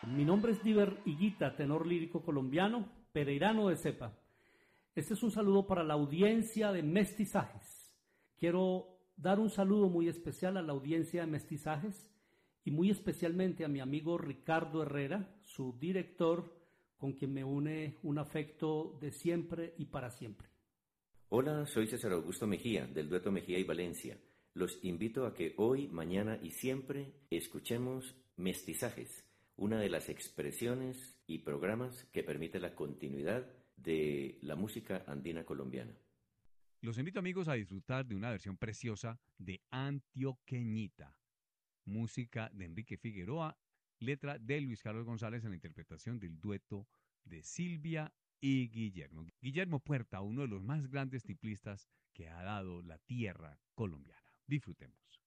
Mi nombre es Diver Higuita, tenor lírico colombiano, pereirano de cepa. Este es un saludo para la audiencia de Mestizajes. Quiero dar un saludo muy especial a la audiencia de Mestizajes y muy especialmente a mi amigo Ricardo Herrera, su director, con quien me une un afecto de siempre y para siempre. Hola, soy César Augusto Mejía, del dueto Mejía y Valencia. Los invito a que hoy, mañana y siempre escuchemos Mestizajes, una de las expresiones y programas que permite la continuidad de la música andina colombiana. Los invito amigos a disfrutar de una versión preciosa de Antioqueñita, música de Enrique Figueroa, letra de Luis Carlos González en la interpretación del dueto de Silvia y Guillermo. Guillermo Puerta, uno de los más grandes tiplistas que ha dado la tierra colombiana. Disfrutemos.